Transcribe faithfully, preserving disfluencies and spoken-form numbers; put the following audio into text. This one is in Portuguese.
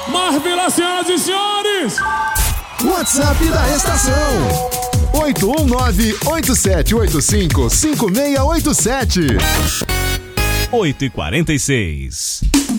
Marvila, senhoras e senhores! WhatsApp da estação oito um nove, oito sete oito cinco, cinco seis oito sete. oito e quarenta e seis.